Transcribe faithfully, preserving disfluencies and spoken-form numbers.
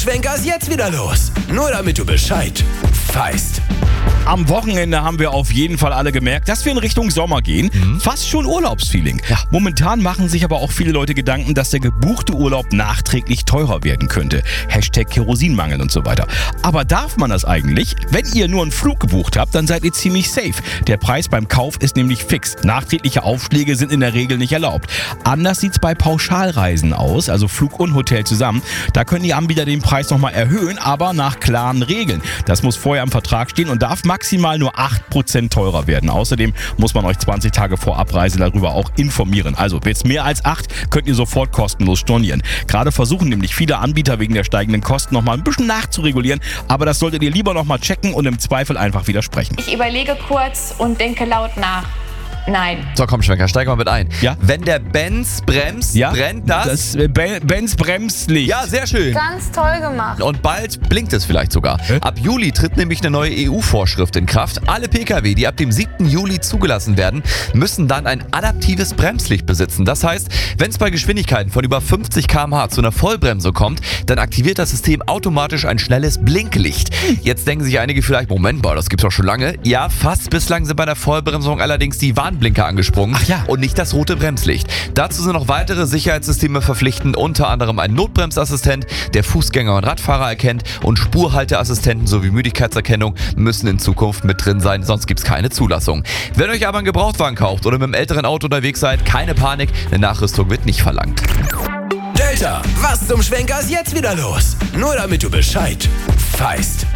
Schwenkers jetzt wieder los? Nur damit du Bescheid weißt. Am Wochenende haben wir auf jeden Fall alle gemerkt, dass wir in Richtung Sommer gehen. Mhm. Fast schon Urlaubsfeeling. Ja. Momentan machen sich aber auch viele Leute Gedanken, dass der gebuchte Urlaub nachträglich teurer werden könnte. Hashtag Kerosinmangel und so weiter. Aber darf man das eigentlich? Wenn ihr nur einen Flug gebucht habt, dann seid ihr ziemlich safe. Der Preis beim Kauf ist nämlich fix. Nachträgliche Aufschläge sind in der Regel nicht erlaubt. Anders sieht es bei Pauschalreisen aus, also Flug und Hotel zusammen. Da können die Anbieter den Preis nochmal erhöhen, aber nach klaren Regeln. Das muss vorher im Vertrag stehen und darf maximal nur acht Prozent teurer werden. Außerdem muss man euch zwanzig Tage vor Abreise darüber auch informieren. Also wird's mehr als acht, könnt ihr sofort kostenlos stornieren. Gerade versuchen nämlich viele Anbieter wegen der steigenden Kosten nochmal ein bisschen nachzuregulieren, aber das solltet ihr lieber nochmal checken und im Zweifel einfach widersprechen. Ich überlege kurz und denke laut nach. Nein. So, komm Schwenker, steig mal mit ein. Ja? Wenn der Benz bremst, ja? brennt das... Das äh, ben, Benz Bremslicht. Ja, sehr schön. Ganz toll gemacht. Und bald blinkt es vielleicht sogar. Hä? Ab Juli tritt nämlich eine neue E U-Vorschrift in Kraft. Alle Pkw, die ab dem siebten Juli zugelassen werden, müssen dann ein adaptives Bremslicht besitzen. Das heißt, wenn es bei Geschwindigkeiten von über fünfzig Kilometer pro Stunde zu einer Vollbremse kommt, dann aktiviert das System automatisch ein schnelles Blinklicht. Jetzt denken sich einige vielleicht, Moment mal, das gibt's doch schon lange. Ja, fast. Bislang sind bei der Vollbremsung allerdings die Warnblinker angesprungen. Ach ja. Und nicht das rote Bremslicht. Dazu sind noch weitere Sicherheitssysteme verpflichtend, unter anderem ein Notbremsassistent, der Fußgänger und Radfahrer erkennt, und Spurhalteassistenten sowie Müdigkeitserkennung müssen in Zukunft mit drin sein, sonst gibt es keine Zulassung. Wenn euch aber ein Gebrauchtwagen kauft oder mit einem älteren Auto unterwegs seid, keine Panik, eine Nachrüstung wird nicht verlangt. Delta, was zum Schwenkers jetzt wieder los? Nur damit du Bescheid weißt.